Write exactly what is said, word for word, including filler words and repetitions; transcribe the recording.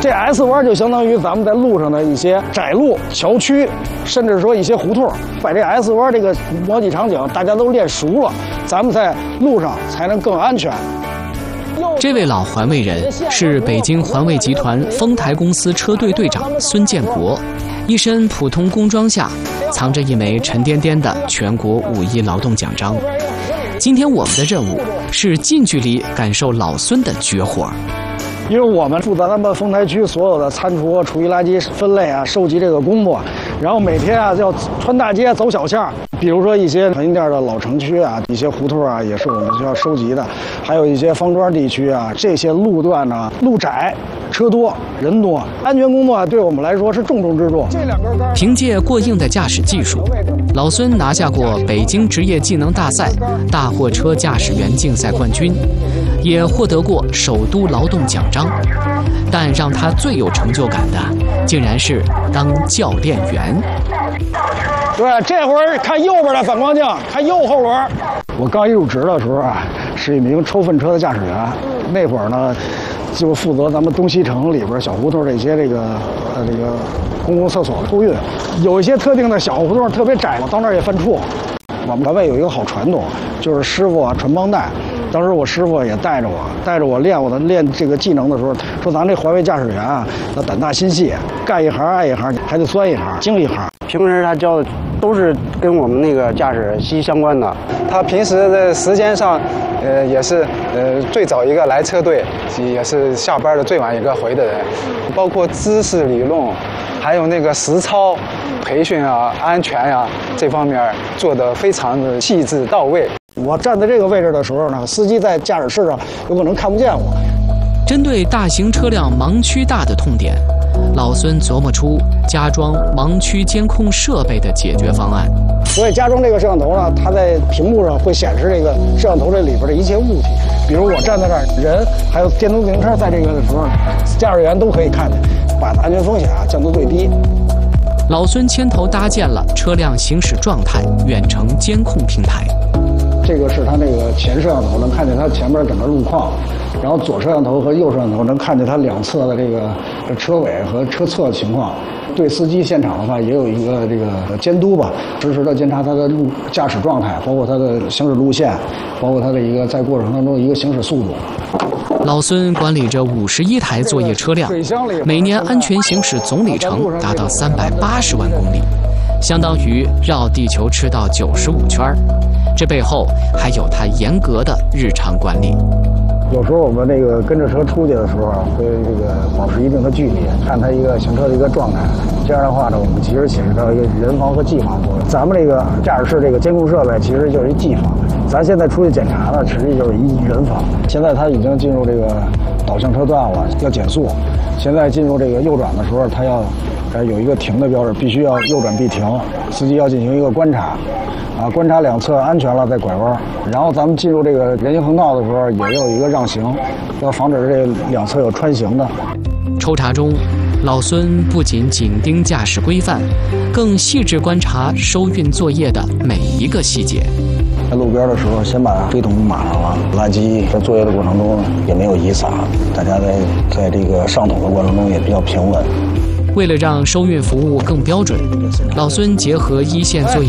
这 S 弯就相当于咱们在路上的一些窄路、桥区，甚至说一些胡同，把这 S 弯这个模拟场景大家都练熟了，咱们在路上才能更安全。 这位老环卫人是北京环卫集团丰台公司车队队长孙建国，一身普通工装下藏着一枚沉甸甸的全国五一劳动奖章。今天我们的任务是近距离感受老孙的绝活。 因为我们负责咱们丰台区所有的餐厨、厨余垃圾分类啊、收集这个工作，然后每天啊要穿大街、走小巷，比如说一些团营店的老城区啊、一些胡同啊，也是我们需要收集的，还有一些方庄地区啊，这些路段呢路窄、车多、人多，安全工作啊对我们来说是重中之重。这两根杆， 凭借过硬的驾驶技术，老孙拿下过北京职业技能大赛大货车驾驶员竞赛冠军，也获得过首都劳动奖章。但让他最有成就感的，竟然是当教练员。 对，这会儿看右边的反光镜，看右后轮。我刚一入职的时候啊，是一名抽粪车的驾驶员。那会儿呢，就负责咱们东西城里边小胡同这些这个呃这个公共厕所的托运。有一些特定的小胡同特别窄，到那儿也犯怵。我们单位有一个好传统，就是师傅啊传帮带。当时我师傅也带着我，带着我练我的练这个技能的时候，说咱这环卫驾驶员啊，要胆大心细，干一行爱一行，还得钻一行精一行。 平时他教的都是跟我们那个驾驶息息相关的。他平时的时间上，呃，也是呃最早一个来车队，也是下班的最晚一个回的人。包括知识理论，还有那个实操培训啊、安全呀、啊、这方面做得非常的细致到位。 我站在这个位置的时候呢，司机在驾驶室上有可能看不见我。 针对大型车辆盲区大的痛点，老孙琢磨出加装盲区监控设备的解决方案。 所以加装这个摄像头呢，它在屏幕上会显示这个摄像头这里边的一切物体，比如我站在这儿，人还有电动自行车在这个的时候，驾驶员都可以看见，把安全风险啊降到最低。 老孙牵头搭建了车辆行驶状态远程监控平台。 这个是它那个前摄像头，能看见它前面整个路况，然后左摄像头和右摄像头能看见它两侧的这个车尾和车侧的情况。对司机现场的话，也有一个这个监督吧，实时的监察他的路驾驶状态，包括他的行驶路线，包括他的一个在过程当中一个行驶速度。 老孙管理着五十一台作业车辆，每年安全行驶总里程达到三百八十万公里，相当于绕地球赤道九十五圈。这背后还有他严格的日常管理。 有时候我们那个跟着车出去的时候啊，会这个保持一定的距离，看它一个行车的一个状态。这样的话呢，我们其实起到一个人防和技防作用。咱们这个驾驶室这个监控设备其实就是一技防，咱现在出去检查呢，实际就是一人防。现在它已经进入这个导向车段了，要减速。现在进入这个右转的时候，它要呃有一个停的标志，必须要右转必停，司机要进行一个观察。啊，观察两侧安全了再拐弯，然后咱们进入这个人行横道的时候，也有一个让行，要防止这两侧有穿行的。 抽查中，老孙不仅紧盯驾驶规范，更细致观察收运作业的每一个细节。 在路边的时候，先把堆桶码上了，垃圾在作业的过程中也没有遗撒，大家在在这个上桶的过程中也比较平稳。 为了让收运服务更标准，老孙结合一线作业